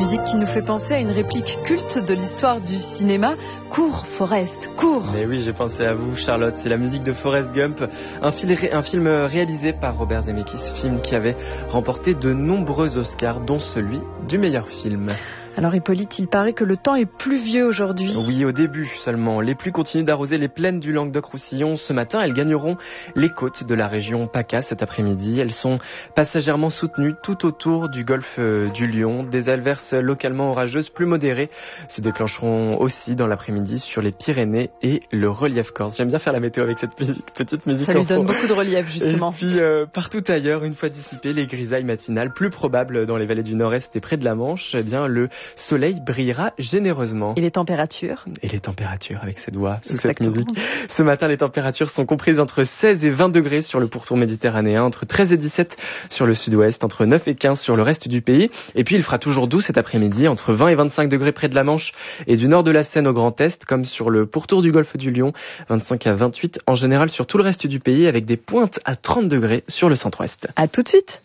musique qui nous fait penser à une réplique culte de l'histoire du cinéma. Cours, Forrest, cours. Mais oui, j'ai pensé à vous, Charlotte. C'est la musique de Forrest Gump, un film réalisé par Robert Zemeckis, film qui avait remporté de nombreux Oscars, dont celui du meilleur film. Alors Hippolyte, il paraît que le temps est pluvieux aujourd'hui. Oui, au début seulement. Les pluies continuent d'arroser les plaines du Languedoc-Roussillon. Ce matin, elles gagneront les côtes de la région PACA cet après-midi. Elles sont passagèrement soutenues tout autour du golfe du Lion. Des averses localement orageuses plus modérées se déclencheront aussi dans l'après-midi sur les Pyrénées et le relief corse. J'aime bien faire la météo avec cette petite musique. Ça lui donne beaucoup de relief, justement. Et puis, partout ailleurs, une fois dissipées les grisailles matinales, plus probables dans les vallées du Nord-Est et près de la Manche, eh bien, le soleil brillera généreusement. Et les températures ? Et les températures, avec cette voix, sous cette musique. Ce matin, les températures sont comprises entre 16 et 20 degrés sur le pourtour méditerranéen, entre 13 et 17 sur le sud-ouest, entre 9 et 15 sur le reste du pays. Et puis, il fera toujours doux cet après-midi, entre 20 et 25 degrés près de la Manche et du nord de la Seine au Grand Est, comme sur le pourtour du golfe du Lion, 25 à 28 en général sur tout le reste du pays, avec des pointes à 30 degrés sur le centre-ouest. À tout de suite.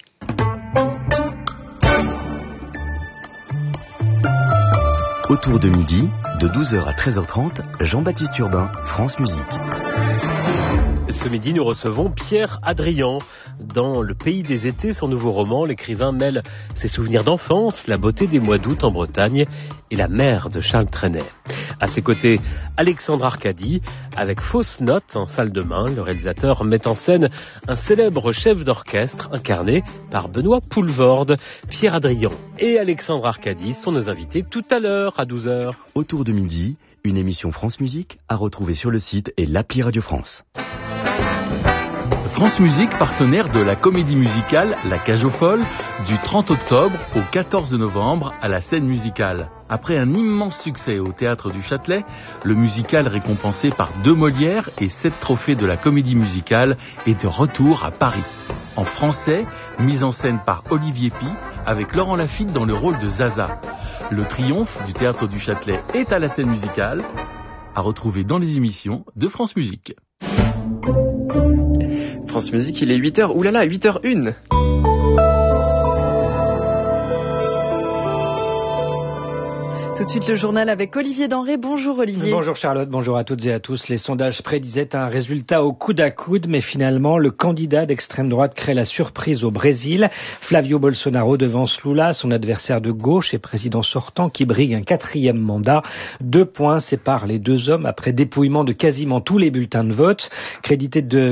Autour de midi, de 12h à 13h30, Jean-Baptiste Urbain, France Musique. Ce midi, nous recevons Pierre Hadrian. Dans Le Pays des Étés, son nouveau roman, l'écrivain mêle ses souvenirs d'enfance, la beauté des mois d'août en Bretagne et la mer de Charles Trenet. À ses côtés, Alexandre Arcadi, avec Fausse Note en salle de bain. Le réalisateur met en scène un célèbre chef d'orchestre incarné par Benoît Poulvorde. Pierre Hadrian et Alexandre Arcadi sont nos invités tout à l'heure à 12h. Autour de midi, une émission France Musique à retrouver sur le site et l'appli Radio France. France Musique, partenaire de la comédie musicale La Cage aux Folles, du 30 octobre au 14 novembre à la Scène Musicale. Après un immense succès au Théâtre du Châtelet, le musical récompensé par 2 Molières et 7 trophées de la comédie musicale est de retour à Paris. En français, mise en scène par Olivier Py, avec Laurent Lafitte dans le rôle de Zaza. Le triomphe du Théâtre du Châtelet est à la Scène Musicale, à retrouver dans les émissions de France Musique. France Musique, il est 8h, oulala, 8h01. Tout de suite le journal avec Olivier Denré. Bonjour Olivier. Bonjour Charlotte, bonjour à toutes et à tous. Les sondages prédisaient un résultat au coude à coude, mais finalement le candidat d'extrême droite crée la surprise au Brésil. Flavio Bolsonaro devance Lula, son adversaire de gauche et président sortant qui brigue un 4e mandat. 2 points séparent les deux hommes après dépouillement de quasiment tous les bulletins de vote. Crédité de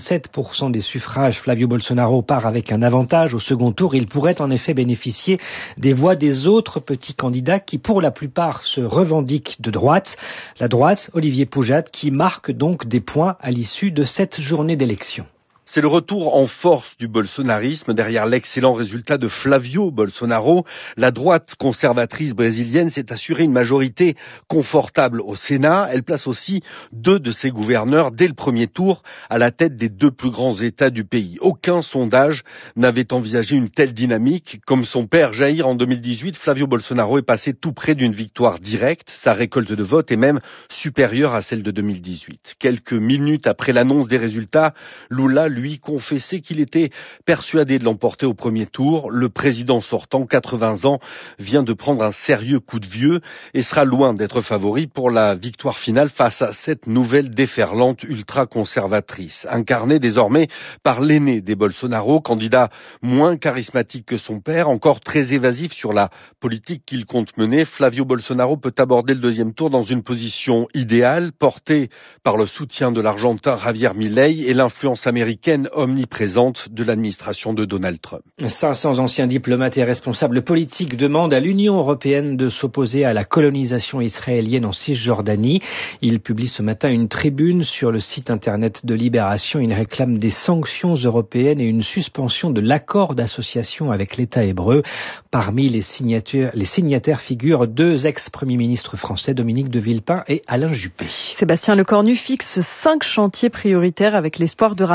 47% des suffrages, Flavio Bolsonaro part avec un avantage au second tour. Il pourrait en effet bénéficier des voix des autres petits candidats qui pour la plupart se revendiquent de droite. La droite, Olivier Poujade, qui marque donc des points à l'issue de cette journée d'élection. C'est le retour en force du bolsonarisme derrière l'excellent résultat de Flavio Bolsonaro. La droite conservatrice brésilienne s'est assurée une majorité confortable au Sénat. Elle place aussi 2 de ses gouverneurs dès le premier tour à la tête des 2 plus grands États du pays. Aucun sondage n'avait envisagé une telle dynamique. Comme son père Jair en 2018, Flavio Bolsonaro est passé tout près d'une victoire directe. Sa récolte de vote est même supérieure à celle de 2018. Quelques minutes après l'annonce des résultats, Lula lui confessait qu'il était persuadé de l'emporter au premier tour. Le président sortant, 80 ans, vient de prendre un sérieux coup de vieux et sera loin d'être favori pour la victoire finale face à cette nouvelle déferlante ultra-conservatrice. Incarnée désormais par l'aîné des Bolsonaro, candidat moins charismatique que son père, encore très évasif sur la politique qu'il compte mener, Flavio Bolsonaro peut aborder le deuxième tour dans une position idéale, portée par le soutien de l'Argentin Javier Milei et l'influence américaine omniprésente de l'administration de Donald Trump. 500 anciens diplomates et responsables politiques demandent à l'Union européenne de s'opposer à la colonisation israélienne en Cisjordanie. Ils publient ce matin une tribune sur le site internet de Libération. Ils réclament des sanctions européennes et une suspension de l'accord d'association avec l'État hébreu. Parmi les signataires figurent 2 ex-premiers ministres français, Dominique de Villepin et Alain Juppé. Sébastien Lecornu fixe 5 chantiers prioritaires avec l'espoir de ramener le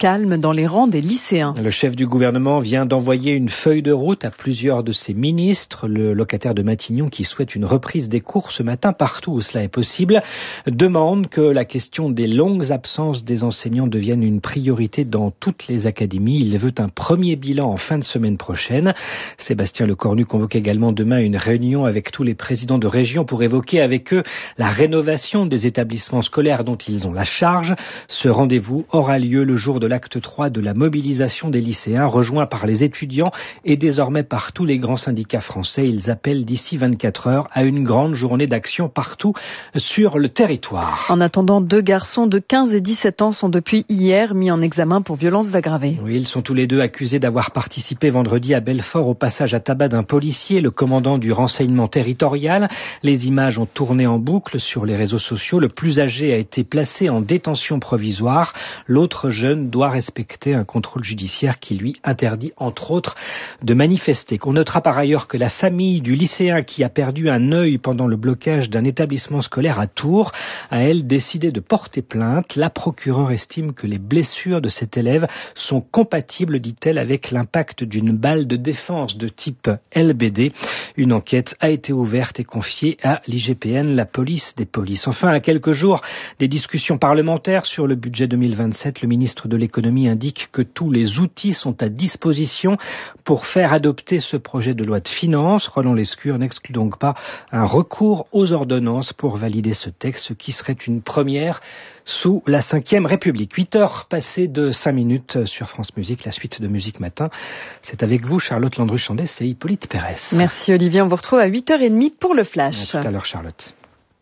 calme dans les rangs des lycéens. Le chef du gouvernement vient d'envoyer une feuille de route à plusieurs de ses ministres. Le locataire de Matignon, qui souhaite une reprise des cours ce matin partout où cela est possible, demande que la question des longues absences des enseignants devienne une priorité dans toutes les académies. Il veut un premier bilan en fin de semaine prochaine. Sébastien Lecornu convoque également demain une réunion avec tous les présidents de région pour évoquer avec eux la rénovation des établissements scolaires dont ils ont la charge. Ce rendez-vous aura lieu le jour de l'acte 3 de la mobilisation des lycéens, rejoints par les étudiants et désormais par tous les grands syndicats français. Ils appellent d'ici 24 heures à une grande journée d'action partout sur le territoire. En attendant, 2 garçons de 15 et 17 ans sont depuis hier mis en examen pour violences aggravées. Oui, ils sont tous les deux accusés d'avoir participé vendredi à Belfort au passage à tabac d'un policier, le commandant du renseignement territorial. Les images ont tourné en boucle sur les réseaux sociaux. Le plus âgé a été placé en détention provisoire. L'autre jeune doit respecter un contrôle judiciaire qui lui interdit entre autres de manifester. On notera par ailleurs que la famille du lycéen qui a perdu un œil pendant le blocage d'un établissement scolaire à Tours a, elle, décidé de porter plainte. La procureure estime que les blessures de cet élève sont compatibles, dit-elle, avec l'impact d'une balle de défense de type LBD. Une enquête a été ouverte et confiée à l'IGPN, la police des polices. Enfin, à quelques jours des discussions parlementaires sur le budget 2027, le ministre de l'économie indique que tous les outils sont à disposition pour faire adopter ce projet de loi de finances. Roland Lescure n'exclut donc pas un recours aux ordonnances pour valider ce texte, qui serait une première sous la Ve République. 8h passées de 5 minutes sur France Musique, la suite de Musique Matin. C'est avec vous, Charlotte Landru-Chandès et Hippolyte Pérès. Merci Olivier, on vous retrouve à 8h30 pour le Flash. À tout à l'heure, Charlotte.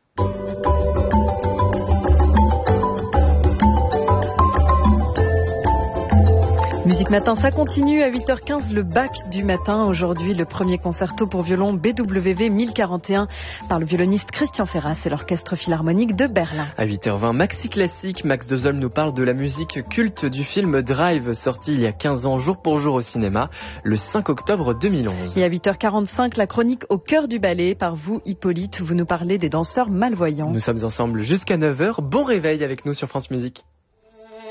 Musique Matin, ça continue à 8h15, le bac du matin. Aujourd'hui, le premier concerto pour violon BWV 1041 par le violoniste Christian Ferras et l'Orchestre Philharmonique de Berlin. À 8h20, Maxi Classique, Max Dezolm nous parle de la musique culte du film Drive, sorti il y a 15 ans, jour pour jour au cinéma, le 5 octobre 2011. Et à 8h45, la chronique Au cœur du ballet par vous, Hippolyte. Vous nous parlez des danseurs malvoyants. Nous sommes ensemble jusqu'à 9h. Bon réveil avec nous sur France Musique.